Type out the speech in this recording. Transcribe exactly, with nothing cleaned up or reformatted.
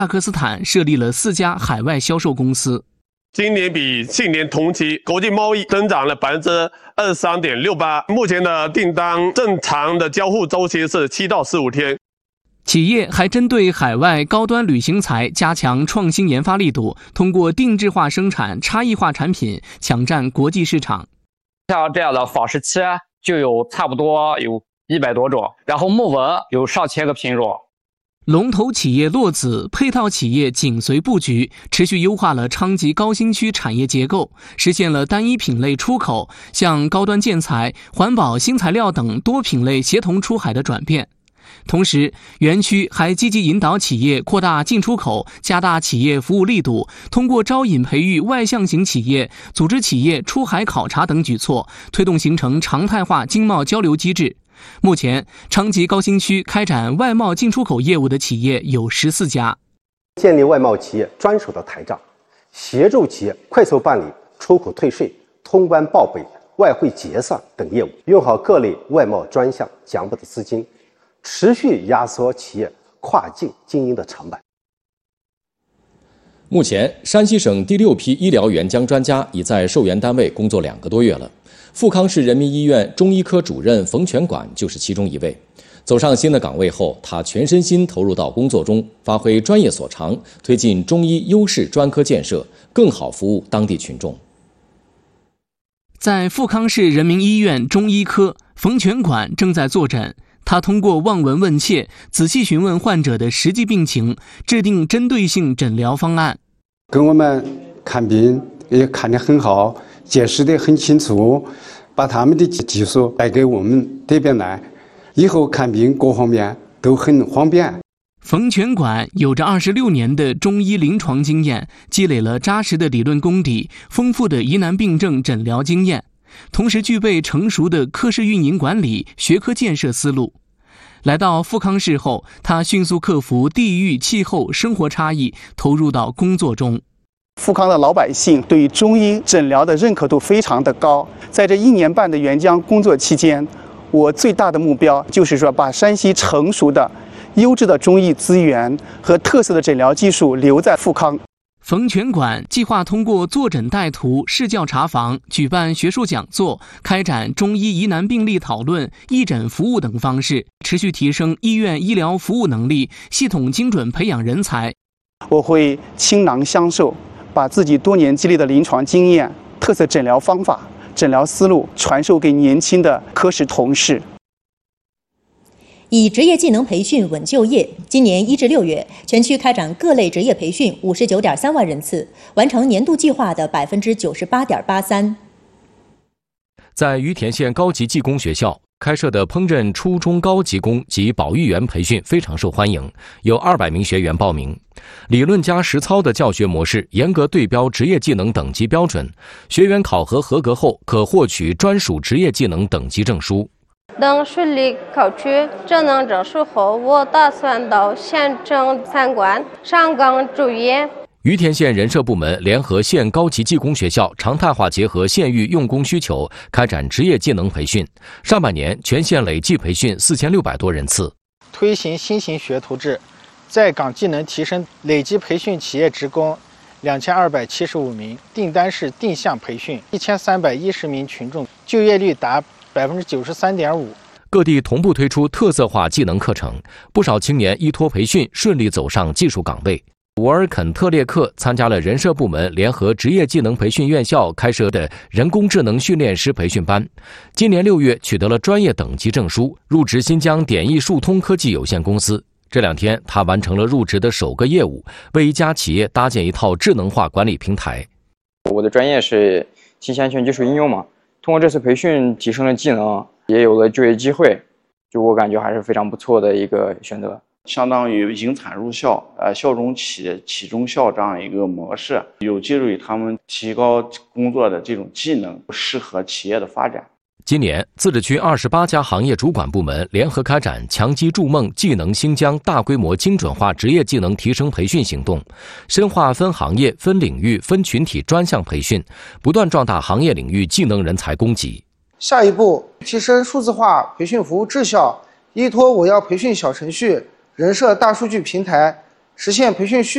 萨克斯坦设立了四家海外销售公司。 今年比去年同期国际贸易增长了百分之二十三点六八，目前的订单正常的交付周期是七到十五天。 企业还针对海外高端旅行财加强创新研发力度，通过定制化生产、差异化产品抢占国际市场。 像这样的仿石漆就有差不多有一百多种，然后木纹有上千个品种。 龙头企业洛子，配套企业紧随布局，持续优化了昌吉高新区产业结构，实现了单一品类出口向高端建材、环保新材料等多品类协同出海的转变。同时，园区还积极引导企业扩大进出口，加大企业服务力度，通过招引培育外向型企业、组织企业出海考察等举措，推动形成常态化经贸交流机制。目前，昌吉高新区开展外贸进出口业务的企业有十四家。 建立外贸企业专属的台账，协助企业快速办理出口退税、通关报备、外汇结算等业务，用好各类外贸专项奖补的资金，持续压缩企业跨境经营的成本。 目前，山西省第六批医疗援疆专家已在受援单位工作两个多月了。富康市人民医院中医科主任冯全管就是其中一位。走上新的岗位后，他全身心投入到工作中，发挥专业所长，推进中医优势专科建设，更好服务当地群众。 在富康市人民医院中医科，冯全管正在坐诊。他通过望闻问切，仔细询问患者的实际病情，制定针对性诊疗方案。 跟我们看病也看得很好，解释得很清楚，把他们的技术带给我们这边来，以后看病各方面都很方便。 冯全管有着二十六年的中医临床经验，积累了扎实的理论功底，丰富的疑难病症诊疗经验，同时具备成熟的科室运营管理、学科建设思路。来到富康市后，他迅速克服地域、气候、生活差异，投入到工作中。 富康的老百姓对于中医诊疗的认可度非常的高。在这一年半的援疆工作期间，我最大的目标就是说，把山西成熟的、优质的中医资源和特色的诊疗技术留在富康。 冯全管计划通过坐诊带图、视教查房、举办学术讲座、开展中医疑难病例讨论、义诊服务等方式，持续提升医院医疗服务能力，系统精准培养人才。 我会倾囊相授，把自己多年积累的临床经验、特色诊疗方法、诊疗思路传授给年轻的科室同事。 以职业技能培训稳就业，今年一至六月，全区开展各类职业培训五十九点三万人次，完成年度计划的百分之九十八点八三。 在于田县高级技工学校开设的烹饪初中高级工及保育员培训非常受欢迎，有二百名学员报名。理论加实操的教学模式，严格对标职业技能等级标准，学员考核合格后可获取专属职业技能等级证书。 等顺利考取职能证书后，我打算到县城参观、上岗就业。 于田县人社部门联合县高级技工学校，常态化结合县域用工需求，开展职业技能培训。上半年全县累计培训四千六百多人次。 推行新型学徒制，在岗技能提升，累计培训企业职工两千二百七十五名，订单是定向培训一千三百一十名群众，就业率达百分之九十三点五。 各地同步推出特色化技能课程，不少青年依托培训顺利走上技术岗位。伍尔肯特列克参加了人社部门联合职业技能培训院校开设的人工智能训练师培训班，今年六月取得了专业等级证书，入职新疆点易数通科技有限公司。这两天，他完成了入职的首个业务，为一家企业搭建一套智能化管理平台。 我的专业是信息安全技术应用嘛，通过这次培训提升了技能，也有了就业机会，就我感觉还是非常不错的一个选择。 相当于引产入校，呃，校中起起中校这样一个模式，有助于他们提高工作的这种技能，适合企业的发展。 今年，自治区二十八家行业主管部门联合开展强基筑梦技能新疆大规模精准化职业技能提升培训行动，深化分行业、分领域、分群体专项培训，不断壮大行业领域技能人才供给。 下一步，提升数字化培训服务质效，依托我要培训小程序、人社大数据平台，实现培训需